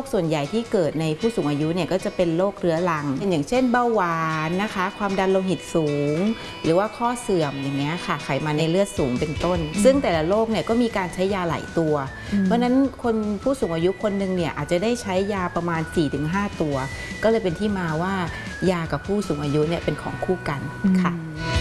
คส่วนใหญ่ที่เกิดในผู้สูงอายุเนี่ยก็จะเป็นโรคเรื้อรังอย่างเช่นเบาหวานนะคะความดันโลหิตสูงหรือว่าข้อเสื่อมอย่างเงี้ยค่ะไขมันในเลือดสูงเป็นต้นซึ่งแต่ละโรคเนี่ยก็มีการใช้ยาหลายตัวเพราะฉะนั้นคนผู้สูงอายุคนหนึ่งเนี่ยอาจจะได้ใช้ยาประมาณ 4-5 ตัวก็เลยเป็นที่มาว่ายากับผู้สูงอายุเนี่ยเป็นของคู่กันค่ะ